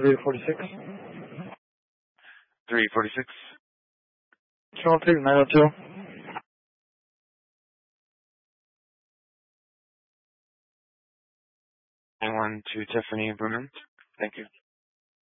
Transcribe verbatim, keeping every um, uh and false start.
three forty-six. three forty-six. Channel two, nine oh two. nine one two Tiffany Bruman. Thank you.